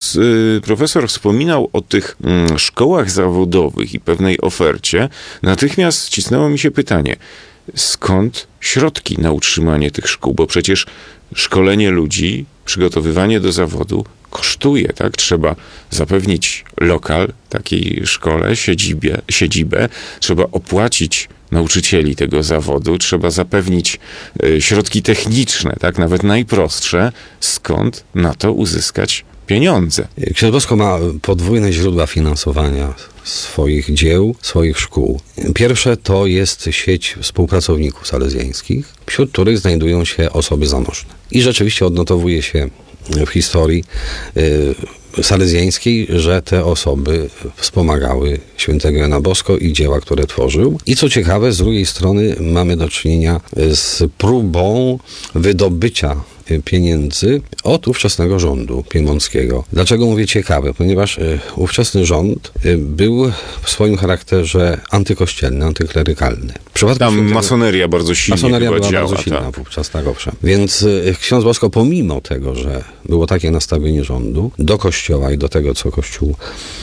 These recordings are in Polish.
profesor wspominał o tych szkołach zawodowych i pewnej ofercie, natychmiast cisnęło mi się pytanie, skąd środki na utrzymanie tych szkół? Bo przecież szkolenie ludzi, przygotowywanie do zawodu kosztuje, tak? Trzeba zapewnić lokal takiej szkole, siedzibę, trzeba opłacić nauczycieli tego zawodu, trzeba zapewnić środki techniczne, tak? Nawet najprostsze. Skąd na to uzyskać pieniądze? Ksiądz Bosko ma podwójne źródła finansowania swoich dzieł, swoich szkół. Pierwsze to jest sieć współpracowników salezjańskich, wśród których znajdują się osoby zamożne. I rzeczywiście odnotowuje się w historii salezjańskiej, że te osoby wspomagały świętego Jana Bosko i dzieła, które tworzył. I co ciekawe, z drugiej strony mamy do czynienia z próbą wydobycia pieniędzy od ówczesnego rządu piemonckiego. Dlaczego mówię ciekawe? Ponieważ ówczesny rząd był w swoim charakterze antykościelny, antyklerykalny. Tam masoneria bardzo silnie była działa, bardzo silna wówczas, tak owszem. Więc ksiądz Bosko, pomimo tego, że było takie nastawienie rządu do Kościoła i do tego, co Kościół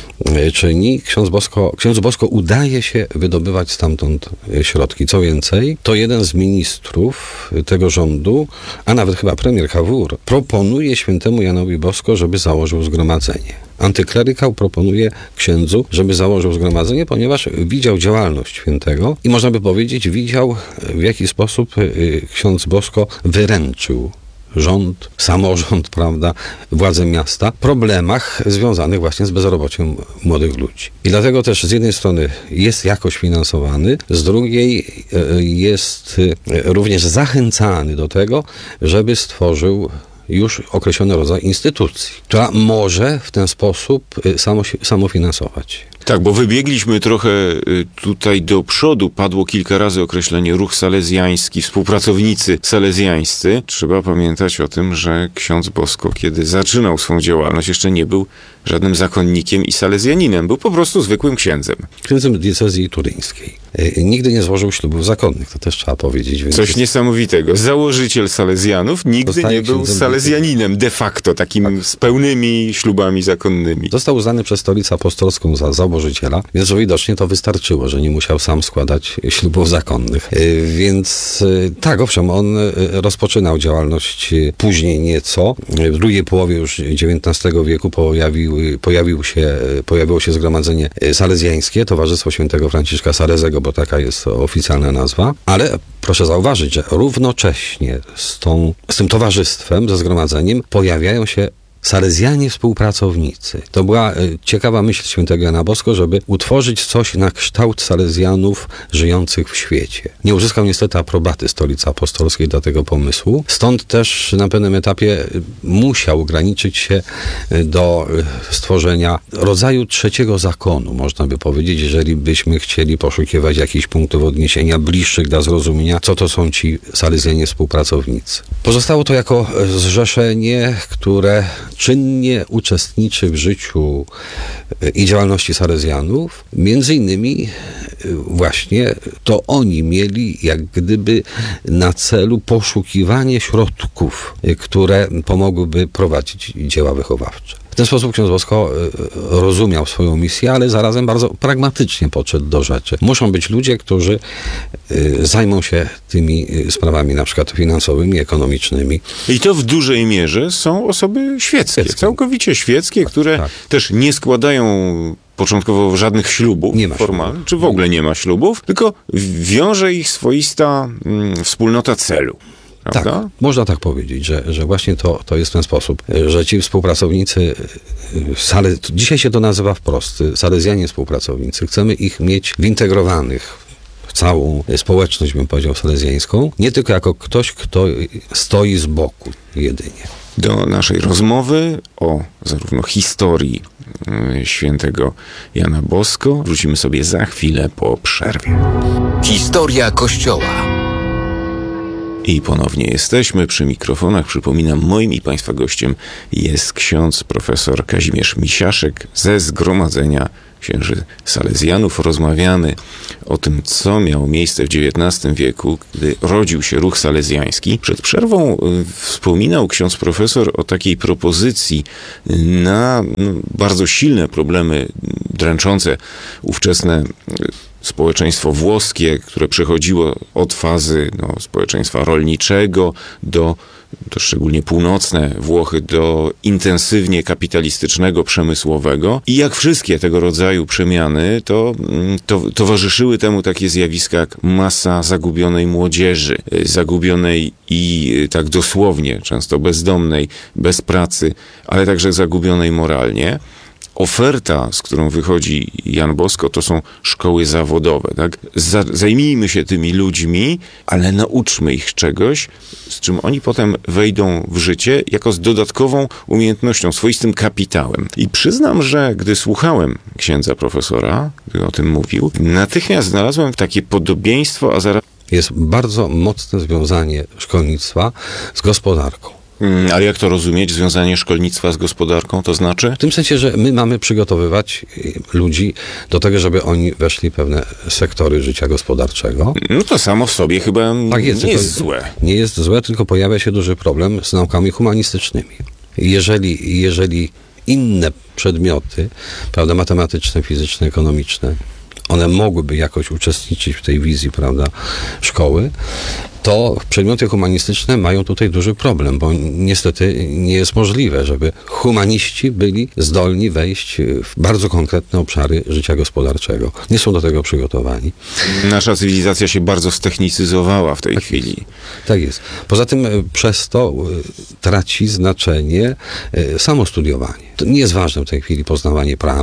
czyni, księdzu Bosko udaje się wydobywać stamtąd środki. Co więcej, to jeden z ministrów tego rządu, a nawet chyba premier Cavour, proponuje świętemu Janowi Bosko, żeby założył zgromadzenie. Antyklerykał proponuje księdzu, żeby założył zgromadzenie, ponieważ widział działalność świętego i można by powiedzieć, widział, w jaki sposób ksiądz Bosko wyręczył rząd, samorząd, prawda, władze miasta, problemach związanych właśnie z bezrobociem młodych ludzi. I dlatego też z jednej strony jest jakoś finansowany, z drugiej jest również zachęcany do tego, żeby stworzył już określony rodzaj instytucji, która może w ten sposób samofinansować. Tak, bo wybiegliśmy trochę tutaj do przodu. Padło kilka razy określenie ruch salezjański, współpracownicy salezjańscy. Trzeba pamiętać o tym, że ksiądz Bosko, kiedy zaczynał swą działalność, jeszcze nie był żadnym zakonnikiem i salezjaninem. Był po prostu zwykłym księdzem. Księdzem diecezji turyńskiej. Nigdy nie złożył ślubów zakonnych, to też trzeba powiedzieć. Więc coś niesamowitego. Założyciel salezjanów nigdy nie był salezjaninem de facto, takim z pełnymi ślubami zakonnymi. Został uznany przez Stolicę Apostolską za założyciela, więc widocznie to wystarczyło, że nie musiał sam składać ślubów zakonnych. Więc tak, owszem, on rozpoczynał działalność później nieco. W drugiej połowie już XIX wieku pojawiło się zgromadzenie salezjańskie, Towarzystwo Świętego Franciszka Salezego, bo taka jest oficjalna nazwa, ale proszę zauważyć, że równocześnie z tym towarzystwem, ze zgromadzeniem pojawiają się salezjanie współpracownicy. To była ciekawa myśl świętego Jana Bosko, żeby utworzyć coś na kształt salezjanów żyjących w świecie. Nie uzyskał niestety aprobaty Stolicy Apostolskiej do tego pomysłu. Stąd też na pewnym etapie musiał ograniczyć się do stworzenia rodzaju trzeciego zakonu, można by powiedzieć, jeżeli byśmy chcieli poszukiwać jakichś punktów odniesienia bliższych do zrozumienia, co to są ci salezjanie współpracownicy. Pozostało to jako zrzeszenie, które czynnie uczestniczy w życiu i działalności salezjanów. Między innymi właśnie to oni mieli jak gdyby na celu poszukiwanie środków, które pomogłyby prowadzić dzieła wychowawcze. W ten sposób ksiądz Bosko rozumiał swoją misję, ale zarazem bardzo pragmatycznie podszedł do rzeczy. Muszą być ludzie, którzy zajmą się tymi sprawami na przykład finansowymi, ekonomicznymi. I to w dużej mierze są osoby świeckie. Całkowicie świeckie, które też nie składają początkowo żadnych ślubów formalnych, czy w ogóle nie ma ślubów, tylko wiąże ich swoista wspólnota celu. Prawda? Tak, można tak powiedzieć, że właśnie to jest w ten sposób, że ci współpracownicy, dzisiaj się to nazywa wprost, salezjanie współpracownicy, chcemy ich mieć wintegrowanych w całą społeczność, bym powiedział, salezjańską, nie tylko jako ktoś, kto stoi z boku jedynie. Do naszej rozmowy o zarówno historii świętego Jana Bosko wrócimy sobie za chwilę po przerwie. Historia Kościoła. I ponownie jesteśmy przy mikrofonach. Przypominam, moim i Państwa gościem jest ksiądz profesor Kazimierz Misiaszek ze Zgromadzenia księży salezjanów. Rozmawiamy o tym, co miało miejsce w XIX wieku, gdy rodził się ruch salezjański. Przed przerwą wspominał ksiądz profesor o takiej propozycji na bardzo silne problemy dręczące ówczesne społeczeństwo włoskie, które przechodziło od fazy społeczeństwa rolniczego do szczególnie północne Włochy, do intensywnie kapitalistycznego, przemysłowego. I jak wszystkie tego rodzaju przemiany, to towarzyszyły temu takie zjawiska jak masa zagubionej młodzieży, zagubionej i tak dosłownie, często bezdomnej, bez pracy, ale także zagubionej moralnie. Oferta, z którą wychodzi Jan Bosko, to są szkoły zawodowe. Tak? Zajmijmy się tymi ludźmi, ale nauczmy ich czegoś, z czym oni potem wejdą w życie jako z dodatkową umiejętnością, swoistym kapitałem. I przyznam, że gdy słuchałem księdza profesora, gdy o tym mówił, natychmiast znalazłem takie podobieństwo, a zaraz... Jest bardzo mocne związanie szkolnictwa z gospodarką. Ale jak to rozumieć, związanie szkolnictwa z gospodarką, to znaczy? W tym sensie, że my mamy przygotowywać ludzi do tego, żeby oni weszli w pewne sektory życia gospodarczego. No to samo w sobie chyba Tak jest, nie jest złe. Nie jest złe, tylko pojawia się duży problem z naukami humanistycznymi. Jeżeli inne przedmioty, prawda, matematyczne, fizyczne, ekonomiczne, one mogłyby jakoś uczestniczyć w tej wizji, prawda, szkoły, to przedmioty humanistyczne mają tutaj duży problem, bo niestety nie jest możliwe, żeby humaniści byli zdolni wejść w bardzo konkretne obszary życia gospodarczego. Nie są do tego przygotowani. Nasza cywilizacja się bardzo ztechnicyzowała w tej chwili. Tak jest. Poza tym przez to traci znaczenie samo studiowanie. To nie jest ważne w tej chwili poznawanie prawa,